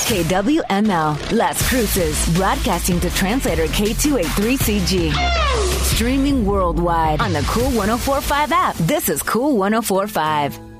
KWML, Las Cruces, broadcasting to translator K283CG. Streaming worldwide on the Cool 104.5 app. This is Cool 104.5.